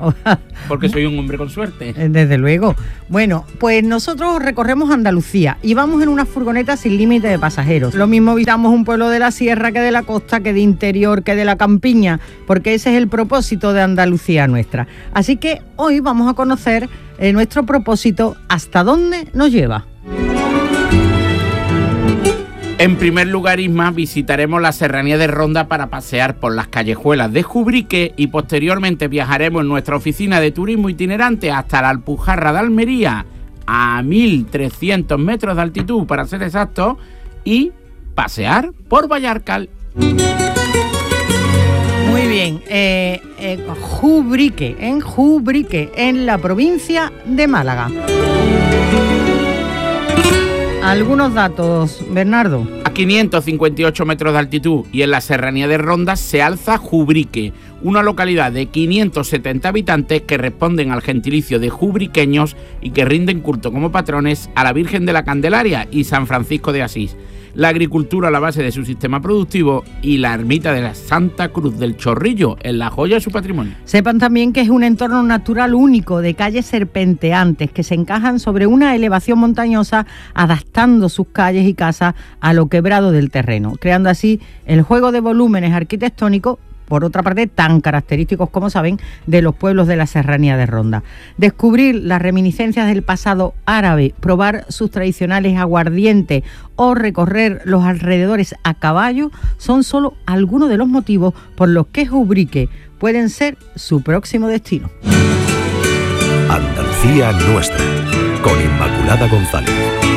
Porque soy un hombre con suerte. Desde luego. Bueno, pues nosotros recorremos Andalucía y vamos en una furgoneta sin límite de pasajeros. Lo mismo visitamos un pueblo de la sierra que de la costa, que de interior, que de la campiña, porque ese es el propósito de Andalucía nuestra. Así que hoy vamos a conocer nuestro propósito, hasta dónde nos lleva. En primer lugar, Isma, visitaremos la serranía de Ronda para pasear por las callejuelas de Jubrique y posteriormente viajaremos en nuestra oficina de turismo itinerante hasta la Alpujarra de Almería, a 1.300 metros de altitud para ser exactos, y pasear por Vallarcal. Muy bien, Jubrique, en la provincia de Málaga. Algunos datos, Bernardo. A 558 metros de altitud y en la serranía de Ronda se alza Jubrique, una localidad de 570 habitantes que responden al gentilicio de jubriqueños y que rinden culto como patrones a la Virgen de la Candelaria y San Francisco de Asís. La agricultura a la base de su sistema productivo y la ermita de la Santa Cruz del Chorrillo es la joya de su patrimonio. Sepan también que es un entorno natural único de calles serpenteantes que se encajan sobre una elevación montañosa, adaptando sus calles y casas a lo quebrado del terreno, creando así el juego de volúmenes arquitectónicos, por otra parte, tan característicos, como saben, de los pueblos de la serranía de Ronda. Descubrir las reminiscencias del pasado árabe, probar sus tradicionales aguardientes o recorrer los alrededores a caballo son solo algunos de los motivos por los que Jubrique pueden ser su próximo destino. Andalucía nuestra, con Inmaculada González.